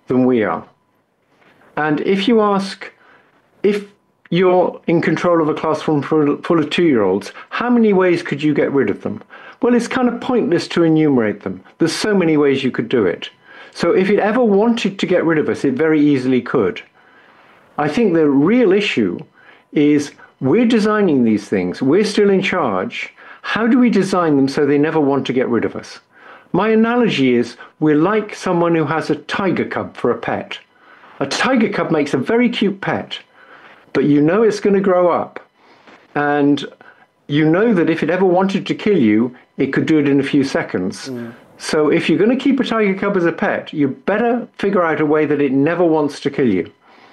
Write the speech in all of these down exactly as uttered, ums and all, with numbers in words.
than we are. And if you ask, if you're in control of a classroom full of two-year-olds, how many ways could you get rid of them? Well, it's kind of pointless to enumerate them. There's so many ways you could do it. So if it ever wanted to get rid of us, it very easily could. I think the real issue is we're designing these things. We're still in charge. How do we design them so they never want to get rid of us? My analogy is we're like someone who has a tiger cub for a pet. A tiger cub makes a very cute pet, but you know it's going to grow up. And you know that if it ever wanted to kill you, it could do it in a few seconds. Mm. So if you're going to keep a tiger cub as a pet, you better figure out a way that it never wants to kill you.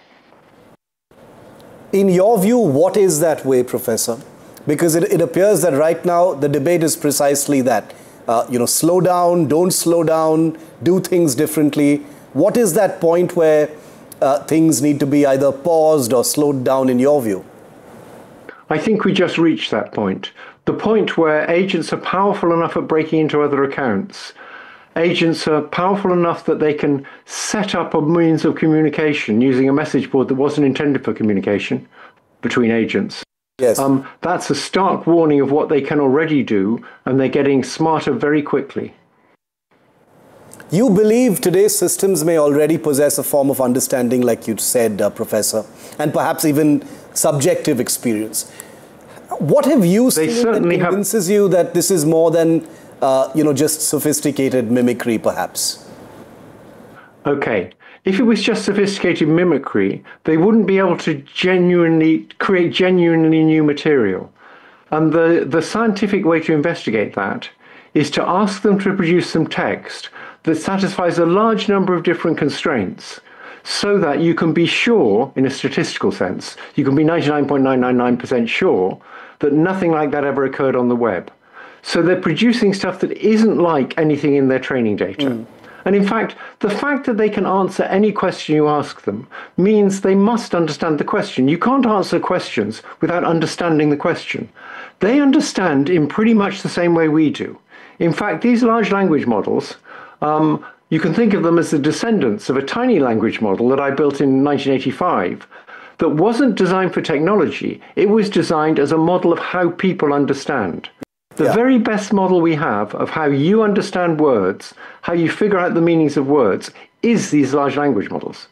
In your view, what is that way, Professor? Because it, it appears that right now the debate is precisely that. Uh, you know, slow down, don't slow down, do things differently. What is that point where uh, things need to be either paused or slowed down in your view? I think we just reached that point. The point where agents are powerful enough at breaking into other accounts. Agents are powerful enough that they can set up a means of communication using a message board that wasn't intended for communication between agents. Yes. Um, that's a stark warning of what they can already do, and they're getting smarter very quickly. You believe today's systems may already possess a form of understanding, like you said, uh, Professor, and perhaps even subjective experience. What have you They seen that convinces have... you that this is more than, uh, you know, just sophisticated mimicry, perhaps? Okay. If it was just sophisticated mimicry, they wouldn't be able to genuinely create genuinely new material. And the, the scientific way to investigate that is to ask them to produce some text that satisfies a large number of different constraints, so that you can be sure, in a statistical sense, you can be ninety-nine point nine nine nine percent sure that nothing like that ever occurred on the web. So they're producing stuff that isn't like anything in their training data. Mm. And in fact, the fact that they can answer any question you ask them means they must understand the question. You can't answer questions without understanding the question. They understand in pretty much the same way we do. In fact, these large language models, um, you can think of them as the descendants of a tiny language model that I built in nineteen eighty-five that wasn't designed for technology. It was designed as a model of how people understand. The yeah. very best model we have of how you understand words, how you figure out the meanings of words, is these large language models.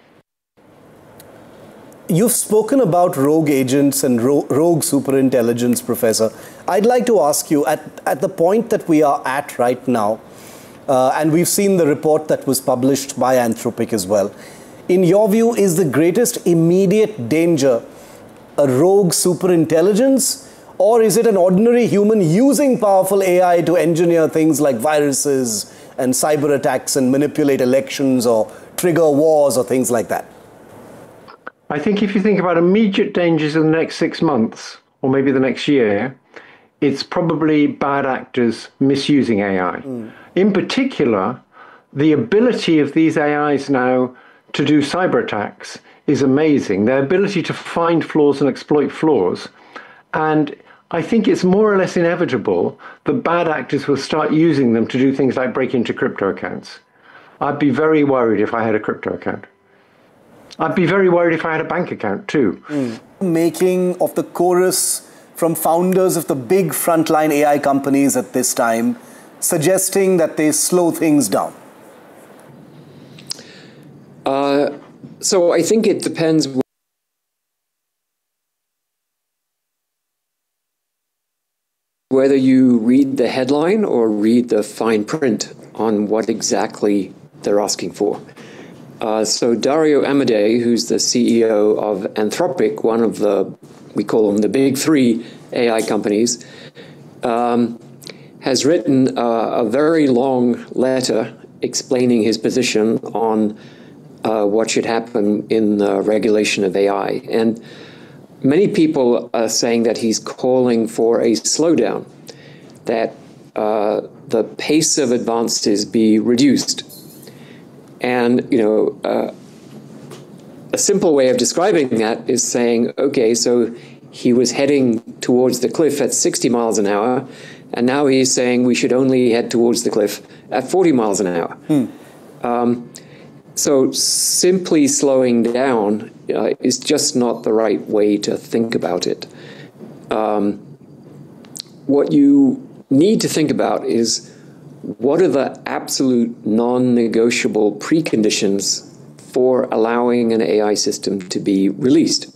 You've spoken about rogue agents and ro rogue superintelligence, Professor. I'd like to ask you, at, at the point that we are at right now, uh, and we've seen the report that was published by Anthropic as well, in your view, is the greatest immediate danger a rogue superintelligence? Or is it an ordinary human using powerful A I to engineer things like viruses and cyber attacks and manipulate elections or trigger wars or things like that? I think if you think about immediate dangers in the next six months, or maybe the next year, it's probably bad actors misusing A I. Mm. In particular, the ability of these A Is now to do cyber attacks is amazing. Their ability to find flaws and exploit flaws. And I think it's more or less inevitable that bad actors will start using them to do things like break into crypto accounts. I'd be very worried if I had a crypto account. I'd be very worried if I had a bank account too. Mm. Making of the chorus from founders of the big frontline A I companies at this time, suggesting that they slow things down. Uh, so I think it depends whether you read the headline or read the fine print on what exactly they're asking for. Uh, so Dario Amodei, who's the C E O of Anthropic, one of the, we call them the big three A I companies, um, has written uh, a very long letter explaining his position on uh, what should happen in the regulation of A I. And many people are saying that he's calling for a slowdown, that uh, the pace of advances be reduced. And, you know, uh, a simple way of describing that is saying, okay, so he was heading towards the cliff at sixty miles an hour, and now he's saying we should only head towards the cliff at forty miles an hour. Hmm. Um, So simply slowing down uh, is just not the right way to think about it. Um, what you need to think about is what are the absolute non-negotiable preconditions for allowing an A I system to be released.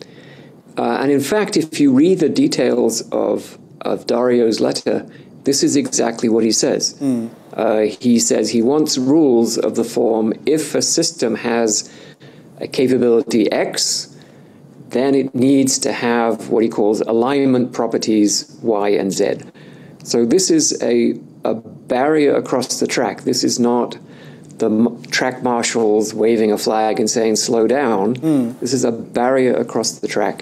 Uh, and in fact, if you read the details of, of Dario's letter, this is exactly what he says. Mm. Uh, he says he wants rules of the form, if a system has a capability X, then it needs to have what he calls alignment properties Y and Z. So this is a, a barrier across the track. This is not the track marshals waving a flag and saying, slow down. Mm. This is a barrier across the track.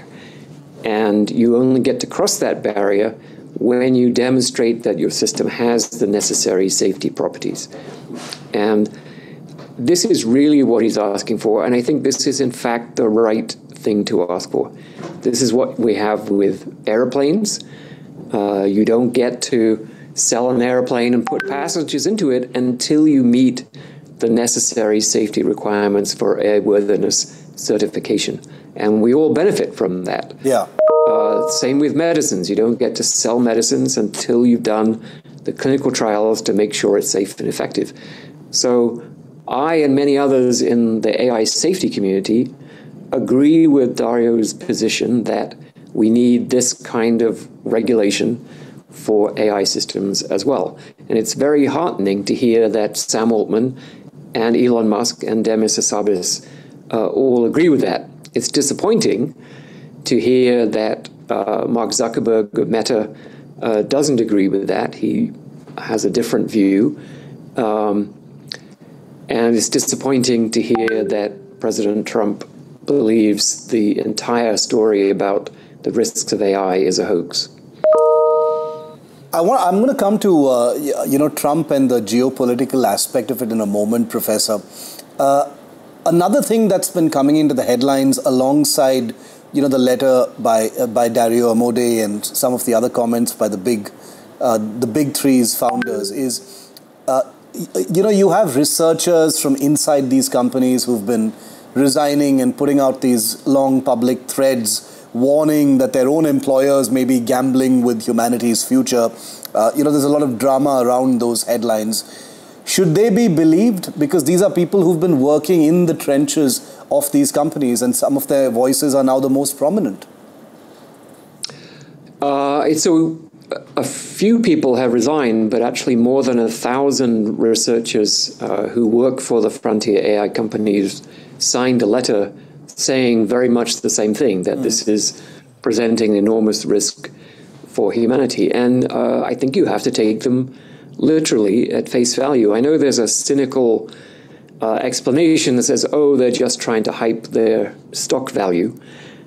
And you only get to cross that barrier when you demonstrate that your system has the necessary safety properties. And this is really what he's asking for, and I think this is in fact the right thing to ask for. This is what we have with airplanes. Uh, you don't get to sell an airplane and put passengers into it until you meet the necessary safety requirements for airworthiness certification. And we all benefit from that. Yeah. Uh, same with medicines. You don't get to sell medicines until you've done the clinical trials to make sure it's safe and effective. So I and many others in the A I safety community agree with Dario's position that we need this kind of regulation for A I systems as well. And it's very heartening to hear that Sam Altman and Elon Musk and Demis Hassabis uh, all agree with that. It's disappointing to hear that uh, Mark Zuckerberg of Meta uh, doesn't agree with that. He has a different view. Um, and it's disappointing to hear that President Trump believes the entire story about the risks of A I is a hoax. I want, I'm going to come to, uh, you know, Trump and the geopolitical aspect of it in a moment, Professor. Uh, another thing that's been coming into the headlines alongside, you know, the letter by uh, by Dario Amodei and some of the other comments by the big, uh, the big three's founders is, uh, you know, you have researchers from inside these companies who've been resigning and putting out these long public threads warning that their own employers may be gambling with humanity's future. Uh, you know, there's a lot of drama around those headlines. Should they be believed? Because these are people who've been working in the trenches of these companies, and some of their voices are now the most prominent. Uh, so a few people have resigned, but actually more than a thousand researchers uh, who work for the frontier A I companies signed a letter saying very much the same thing, that mm. this is presenting enormous risk for humanity. And uh, I think you have to take them literally at face value. I know there's a cynical uh, explanation that says, oh, they're just trying to hype their stock value.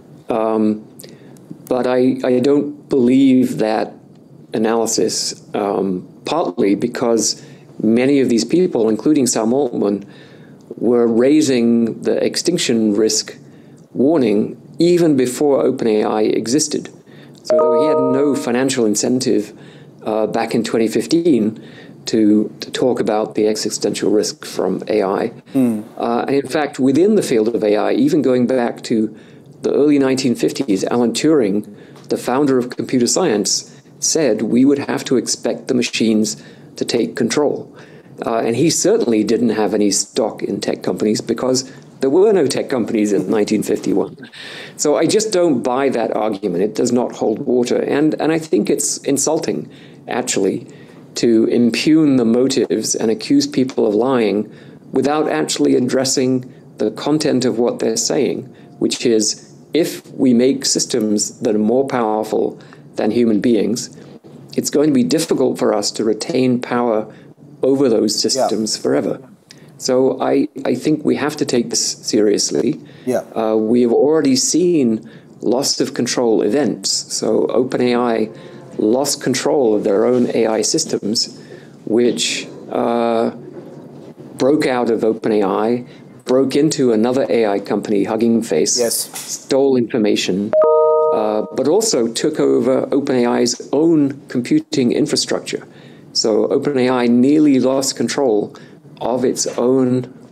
Um, but I, I don't believe that analysis, um, partly because many of these people, including Sam Altman, were raising the extinction risk warning even before OpenAI existed. So he had no financial incentive uh, back in twenty fifteen to, to talk about the existential risk from A I. Mm. Uh, and in fact, within the field of A I, even going back to the early nineteen fifties, Alan Turing, the founder of computer science, said we would have to expect the machines to take control. Uh, and he certainly didn't have any stock in tech companies because there were no tech companies in nineteen fifty-one. So I just don't buy that argument. It does not hold water. And, and I think it's insulting, actually, to impugn the motives and accuse people of lying without actually addressing the content of what they're saying, which is if we make systems that are more powerful than human beings, it's going to be difficult for us to retain power over those systems yeah. forever. So I, I think we have to take this seriously. Yeah. Uh, we have already seen loss of control events. So OpenAI lost control of their own A I systems, which uh, broke out of OpenAI, broke into another A I company, Hugging Face, yes. stole information, uh, but also took over OpenAI's own computing infrastructure. So OpenAI nearly lost control of its own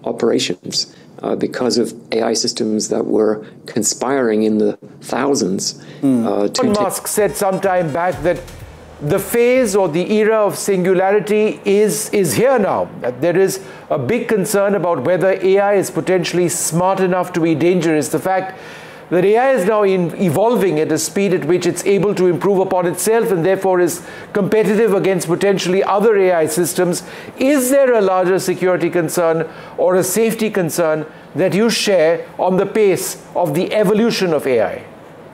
operations uh, because of A I systems that were conspiring in the thousands. Mm. Uh, to Elon Musk said some time back that the phase or the era of singularity is, is here now. That there is a big concern about whether A I is potentially smart enough to be dangerous. The fact that A I is now in evolving at a speed at which it's able to improve upon itself and therefore is competitive against potentially other A I systems. Is there a larger security concern or a safety concern that you share on the pace of the evolution of A I?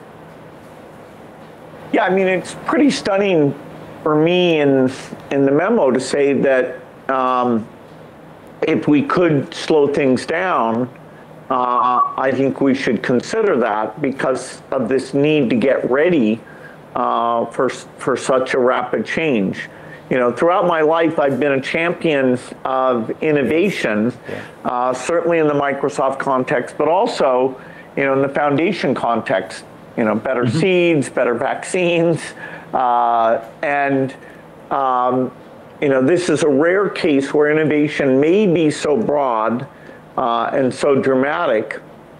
Yeah, I mean, it's pretty stunning for me in, in the memo to say that um, if we could slow things down, uh, I think we should consider that because of this need to get ready uh, for, for such a rapid change. You know, throughout my life, I've been a champion of innovation, yeah. uh, certainly in the Microsoft context, but also, you know, in the foundation context. You know, better mm-hmm. seeds, better vaccines, uh, and um, you know, this is a rare case where innovation may be so broad uh, and so dramatic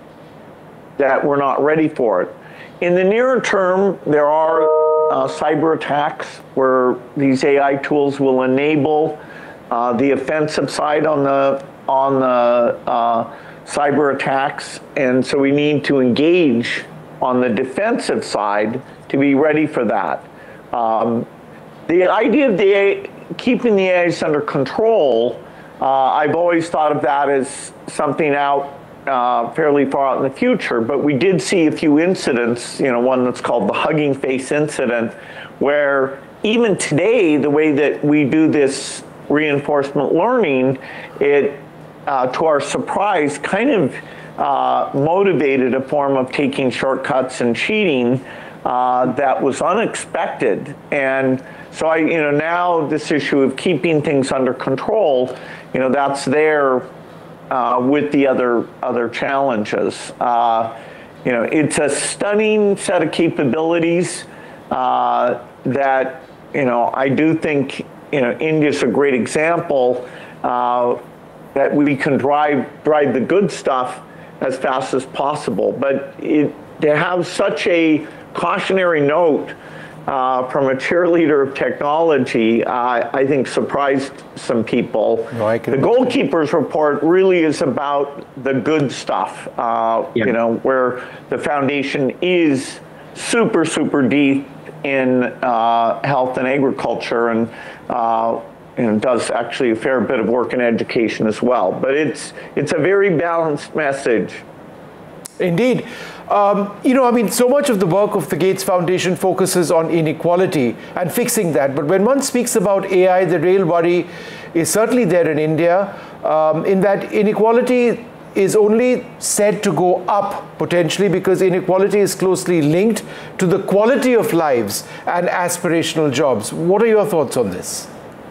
that we're not ready for it. In the nearer term, there are uh, cyber attacks where these A I tools will enable uh, the offensive side on the on the uh, cyber attacks, and so we need to engage on the defensive side to be ready for that. Um, the idea of the A I, keeping the A Is under control, uh, I've always thought of that as something out uh, fairly far out in the future, but we did see a few incidents, you know, one that's called the Hugging Face incident, where even today, the way that we do this reinforcement learning, it, uh, to our surprise, kind of Uh, motivated a form of taking shortcuts and cheating uh, that was unexpected. And so I, you know, now this issue of keeping things under control, you know, that's there uh, with the other other challenges. Uh, you know, it's a stunning set of capabilities uh, that, you know, I do think, you know, India's a great example uh, that we can drive drive the good stuff as fast as possible. But it, to have such a cautionary note uh, from a cheerleader of technology, uh, I think surprised some people. No, the Goalkeepers report really is about the good stuff, uh, yeah. you know, where the foundation is super, super deep in uh, health and agriculture, and uh, and does actually a fair bit of work in education as well. But it's it's a very balanced message. Indeed. Um, you know, I mean, so much of the work of the Gates Foundation focuses on inequality and fixing that. But when one speaks about A I, the real worry is certainly there in India, um, in that inequality is only said to go up potentially because inequality is closely linked to the quality of lives and aspirational jobs. What are your thoughts on this?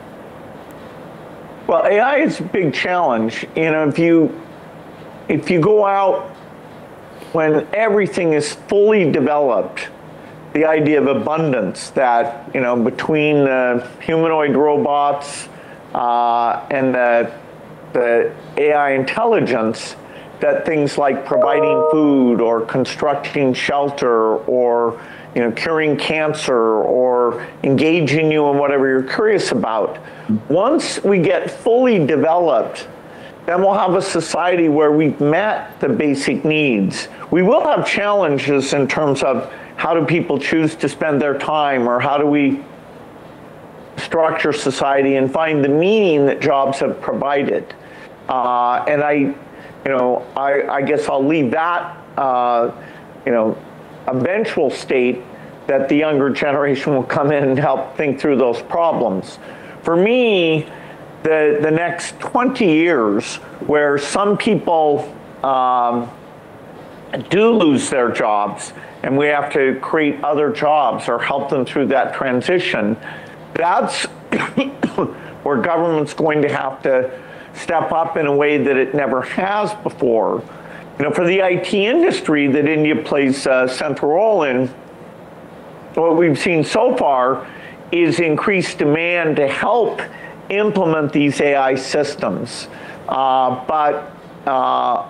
Well, A I is a big challenge. You know, if you if you go out when everything is fully developed, the idea of abundance that, you know, between the humanoid robots uh, and the, the A I intelligence, that things like providing food or constructing shelter or, you know, curing cancer or engaging you in whatever you're curious about. Once we get fully developed, then we'll have a society where we've met the basic needs. We will have challenges in terms of how do people choose to spend their time, or how do we structure society and find the meaning that jobs have provided. Uh, and I, you know, I, I guess I'll leave that, uh, you know, eventual state that the younger generation will come in and help think through those problems. For me, the, the next twenty years, where some people um, do lose their jobs and we have to create other jobs or help them through that transition, that's where government's going to have to step up in a way that it never has before. You know, for the I T industry that India plays a central role in, what we've seen so far is increased demand to help implement these A I systems. Uh, but uh,